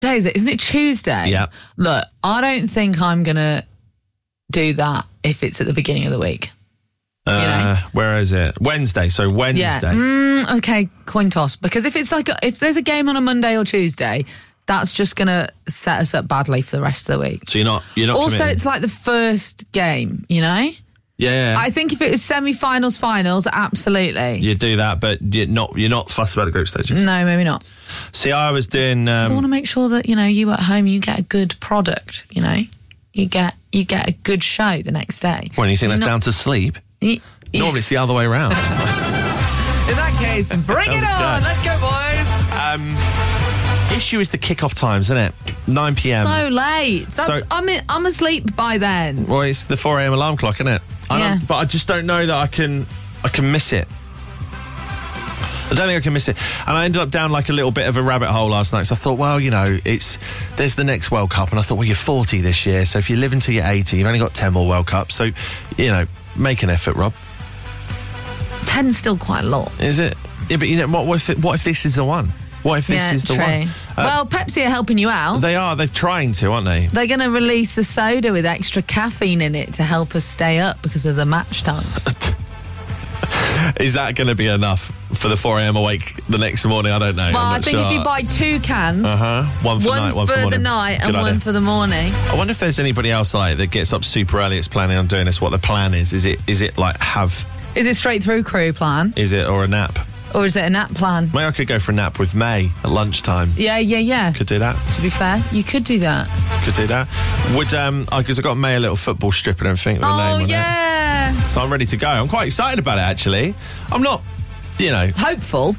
day is it? Isn't it Tuesday? Yeah. Look, I don't think I'm going to do that if it's at the beginning of the week. Where is it? Wednesday. So Wednesday. Yeah. Okay, coin toss. Because if it's if there's a game on a Monday or Tuesday, that's just going to set us up badly for the rest of the week. So you're not also, committing. it's like the first game, you know? Yeah. I think if it was semi-finals, finals, absolutely. You do that, but you're not fussed about the group stages. No, maybe not. See, I was doing... I want to make sure that, you at home, you get a good product, You get a good show the next day. When you think that's down to sleep? Normally it's the other way around. In that case, bring it on. Let's go, boys. Issue is the kick-off times, isn't it? 9 p.m. So late. I'm asleep by then. Well, it's the 4 a.m. alarm clock, isn't it? But I just don't know that I can miss it. I don't think I can miss it. And I ended up down like a little bit of a rabbit hole last night. So I thought, well, there's the next World Cup. And I thought, well, you're 40 this year. So if you live until you're 80, you've only got 10 more World Cups. So, make an effort, Rob. 10's still quite a lot. Is it? Yeah, but what if this is the one? What if this is the one? Well, Pepsi are helping you out. They are. They're trying to, aren't they? They're going to release a soda with extra caffeine in it to help us stay up because of the match times. Is that going to be enough for the 4 a.m. awake the next morning? I don't know. Well, I think if you buy 2 cans, one for the night and one for the morning. I wonder if there's anybody else that gets up super early that's planning on doing this. What the plan is? Is it like have? Is it straight through crew plan? Is it or a nap? Or is it a nap plan? Maybe I could go for a nap with May at lunchtime. Yeah. Could do that. To be fair, you could do that. Would because I got May a little football strip and everything with a name on it. So I'm ready to go. I'm quite excited about it, actually. I'm not, hopeful.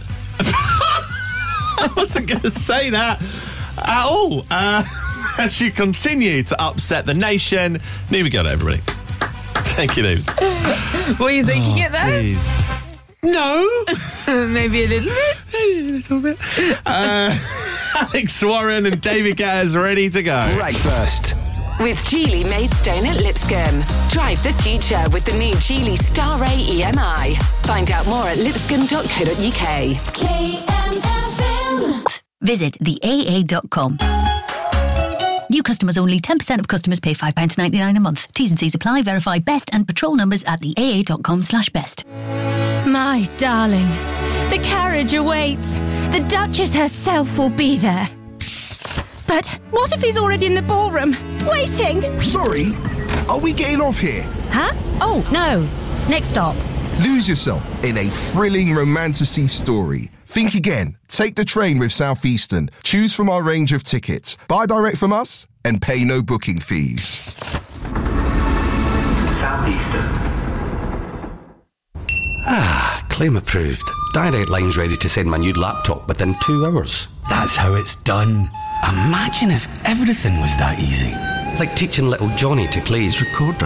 I wasn't going to say that at all. As you continue to upset the nation. Here we go, everybody. Thank you, Neves. Were you thinking it though? Jeez. No. Maybe a little bit. Alex Warren and David Guetta's ready to go. Breakfast with Geely Maidstone at Lipscomb. Drive the future with the new Geely Star Ray EMI. Find out more at lipscomb.co.uk. KMFM. Visit theaa.com. New customers only. 10% of customers pay £5.99 a month. T's and C's apply. Verify best and patrol numbers at theaa.com/best. My darling, the carriage awaits. The Duchess herself will be there. But what if he's already in the ballroom, waiting? Sorry, are we getting off here? Huh? Oh, no. Next stop. Lose yourself in a thrilling romantasy story. Think again. Take the train with Southeastern. Choose from our range of tickets. Buy direct from us and pay no booking fees. Southeastern. Claim approved. Direct Line's ready to send my new laptop within 2 hours. That's how it's done. Imagine if everything was that easy. Like teaching little Johnny to play his recorder.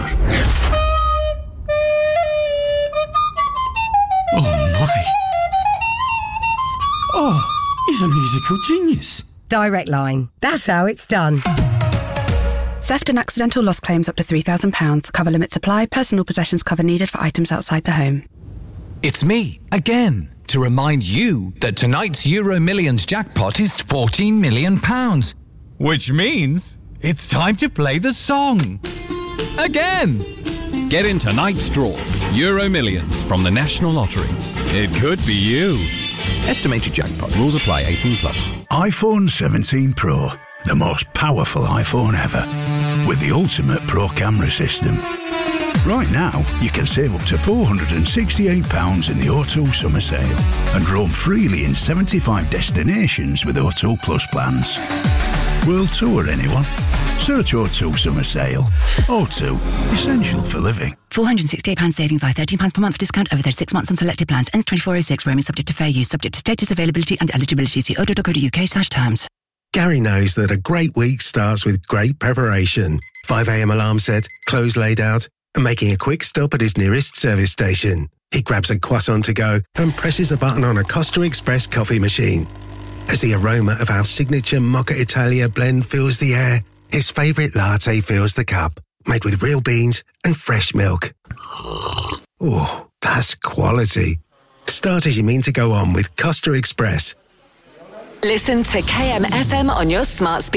Oh my. Oh, he's a musical genius. Direct Line. That's how it's done. Theft and accidental loss claims up to £3,000. Cover limits apply. Personal possessions cover needed for items outside the home. It's me, again, to remind you that tonight's Euro Millions jackpot is £14 million. Which means it's time to play the song. Again. Get in tonight's draw. Euro Millions from the National Lottery. It could be you. Estimated jackpot. Rules apply. 18+. iPhone 17 Pro. The most powerful iPhone ever. With the ultimate Pro camera system. Right now, you can save up to £468 in the O2 summer sale and roam freely in 75 destinations with O2 Plus plans. World tour, anyone? Search O2 summer sale. O2, essential for living. £468 saving via £13 per month discount over 36 months on selected plans. Ends 24/06. Roaming subject to fair use. Subject to status, availability and eligibility. See odo.co.uk/terms. Gary knows that a great week starts with great preparation. 5 a.m. alarm set, clothes laid out, and making a quick stop at his nearest service station. He grabs a croissant to go and presses a button on a Costa Express coffee machine. As the aroma of our signature Mocha Italia blend fills the air, his favourite latte fills the cup, made with real beans and fresh milk. Oh, that's quality. Start as you mean to go on with Costa Express. Listen to KMFM on your smart speaker.